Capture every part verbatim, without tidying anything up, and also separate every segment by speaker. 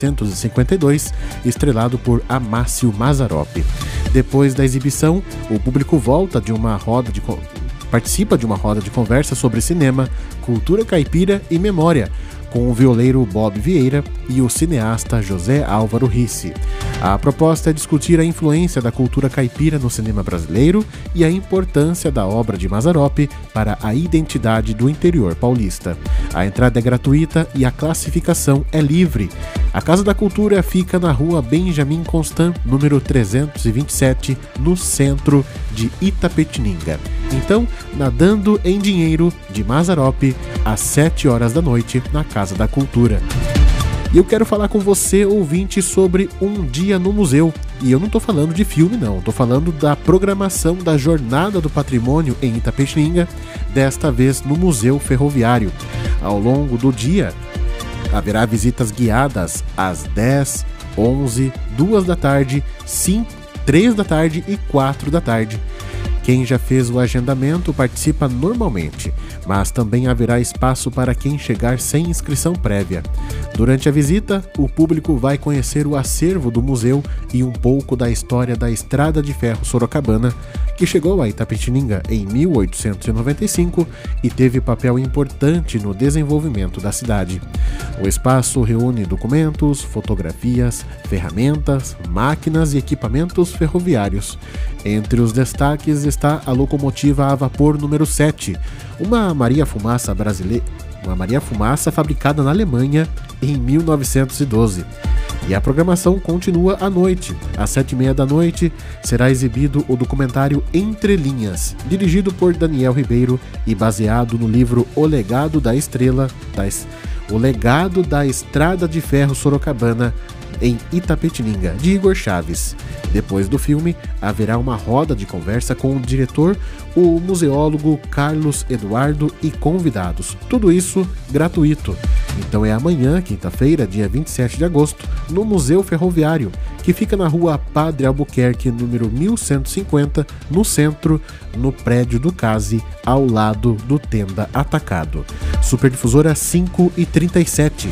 Speaker 1: mil novecentos e cinquenta e dois, estrelado por Amácio Mazzaropi. Depois da exibição, o público volta de uma roda de participa de uma roda de conversa sobre cinema, cultura caipira e memória, com o violeiro Bob Vieira e o cineasta José Álvaro Ricci. A proposta é discutir a influência da cultura caipira no cinema brasileiro e a importância da obra de Mazzaropi para a identidade do interior paulista. A entrada é gratuita e a classificação é livre. A Casa da Cultura fica na rua Benjamin Constant, número trezentos e vinte e sete, no centro de Itapetininga. Então, nadando em dinheiro de Mazzaropi, às sete horas da noite, na Casa da Cultura. E eu quero falar com você, ouvinte, sobre Um Dia no Museu. E eu não estou falando de filme, não. Estou falando da programação da Jornada do Patrimônio em Itapetininga, desta vez no Museu Ferroviário. Ao longo do dia, haverá visitas guiadas às dez, onze, duas da tarde, cinco, três da tarde e quatro da tarde. Quem já fez o agendamento participa normalmente, mas também haverá espaço para quem chegar sem inscrição prévia. Durante a visita, o público vai conhecer o acervo do museu e um pouco da história da Estrada de Ferro Sorocabana, que chegou a Itapetininga em mil oitocentos e noventa e cinco e teve papel importante no desenvolvimento da cidade. O espaço reúne documentos, fotografias, ferramentas, máquinas e equipamentos ferroviários. Entre os destaques está a locomotiva a vapor número sete, uma Maria Fumaça brasileira, uma Maria Fumaça fabricada na Alemanha em mil novecentos e doze. E a programação continua à noite. Às sete e meia da noite será exibido o documentário Entre Linhas, dirigido por Daniel Ribeiro e baseado no livro O Legado da Estrela, da, O Legado da Estrada de Ferro Sorocabana em Itapetininga, de Igor Chaves. Depois do filme, haverá uma roda de conversa com o diretor, o museólogo Carlos Eduardo e convidados. Tudo isso gratuito. Então é amanhã, quinta-feira, dia vinte e sete de agosto, no Museu Ferroviário, que fica na rua Padre Albuquerque, número mil cento e cinquenta, no centro, no prédio do Case, ao lado do Tenda Atacado. Superdifusora cinco e trinta e sete.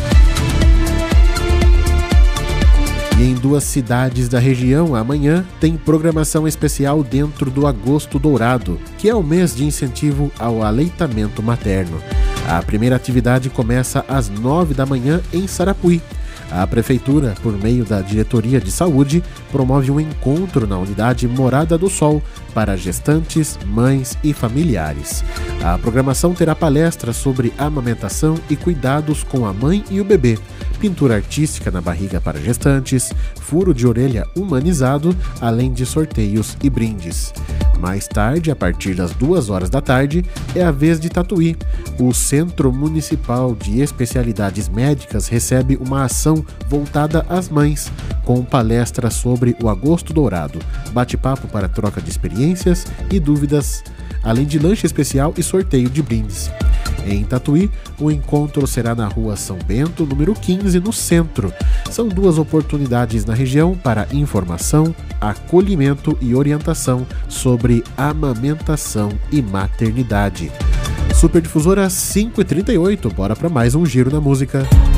Speaker 1: E em duas cidades da região, amanhã, tem programação especial dentro do Agosto Dourado, que é o mês de incentivo ao aleitamento materno. A primeira atividade começa às nove da manhã em Sarapuí. A Prefeitura, por meio da Diretoria de Saúde, promove um encontro na unidade Morada do Sol para gestantes, mães e familiares. A programação terá palestras sobre amamentação e cuidados com a mãe e o bebê, pintura artística na barriga para gestantes, furo de orelha humanizado, além de sorteios e brindes. Mais tarde, a partir das duas horas da tarde, é a vez de Tatuí. O Centro Municipal de Especialidades Médicas recebe uma ação voltada às mães, com palestras sobre o Agosto Dourado, bate-papo para troca de experiências e dúvidas, além de lanche especial e sorteio de brindes. Em Tatuí, o encontro será na Rua São Bento, número quinze, no centro. São duas oportunidades na região para informação, acolhimento e orientação sobre amamentação e maternidade. Superdifusora cinco e trinta e oito, bora para mais um Giro na Música.